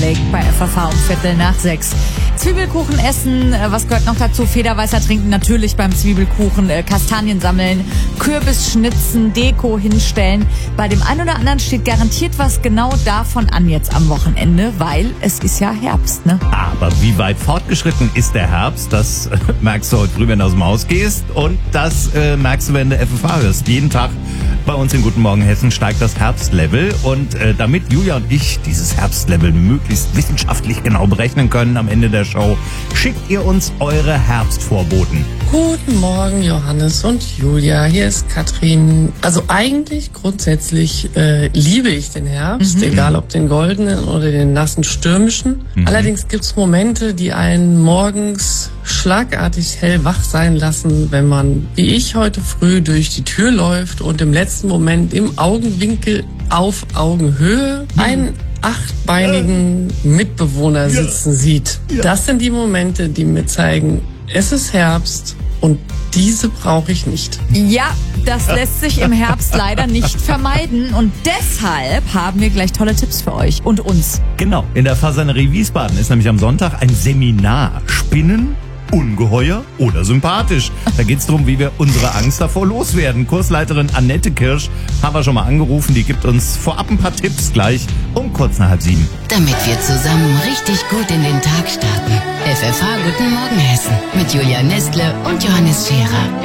Timberlake bei FFH um 5:45. Zwiebelkuchen essen, was gehört noch dazu? Federweißer trinken natürlich beim Zwiebelkuchen, Kastanien sammeln, Kürbis schnitzen, Deko hinstellen. Bei dem einen oder anderen steht garantiert was genau davon an jetzt am Wochenende, weil es ist ja Herbst, ne? Aber wie weit fortgeschritten ist der Herbst? Das merkst du heute früh, wenn du aus dem Haus gehst. Und das merkst du, wenn du FFH hörst. Jeden Tag bei uns in Guten Morgen Hessen steigt das Herbstlevel. Und damit Julia und ich dieses Herbstlevel möglichst wissenschaftlich genau berechnen können am Ende der Show, schickt ihr uns eure Herbstvorboten. Guten Morgen, Johannes und Julia. Hier ist Katrin. Also eigentlich grundsätzlich liebe ich den Herbst, egal ob den goldenen oder den nassen stürmischen. Allerdings gibt's Momente, die einen morgens schlagartig hellwach sein lassen, wenn man, wie ich heute früh, durch die Tür läuft und im letzten Moment im Augenwinkel auf Augenhöhe einen achtbeinigen Mitbewohner sitzen sieht. Das sind die Momente, die mir zeigen, es ist Herbst und diese brauche ich nicht. Ja, das lässt sich im Herbst leider nicht vermeiden und deshalb haben wir gleich tolle Tipps für euch und uns. Genau, in der Fasanerie Wiesbaden ist nämlich am Sonntag ein Seminar. Spinnen, ungeheuer oder sympathisch. Da geht's darum, wie wir unsere Angst davor loswerden. Kursleiterin Annette Kirsch haben wir schon mal angerufen. Die gibt uns vorab ein paar Tipps gleich um kurz nach 6:30. Damit wir zusammen richtig gut in den Tag starten. FFH Guten Morgen Hessen mit Julia Nestle und Johannes Scherer.